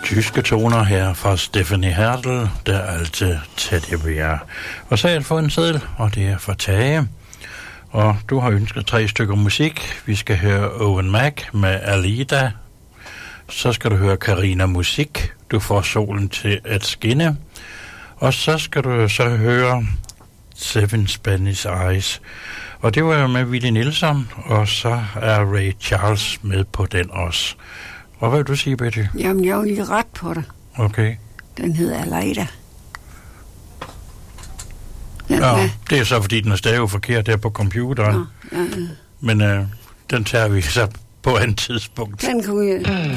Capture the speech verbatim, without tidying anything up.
Tyske toner her fra Stephanie Hertel, der altid Teddybær. Og så har jeg fået en seddel, og det er fra Tage. Og du har ønsket tre stykker musik. Vi skal høre Owen Mac med Alida. Så skal du høre Carina Musik. Du får solen til at skinne. Og så skal du så høre Seven Spanish Eyes. Og det var jo med Willie Nelson, og så er Ray Charles med på den også. Og hvad vil du sige, Betty? Jamen, jeg er jo lige ret på det. Okay. Den hedder Alida. Den Ja, er... det er så, fordi den er stadig forkert der på computeren. Nå, ja, ja. Men øh, den tager vi så på et andet tidspunkt. Den kunne jeg...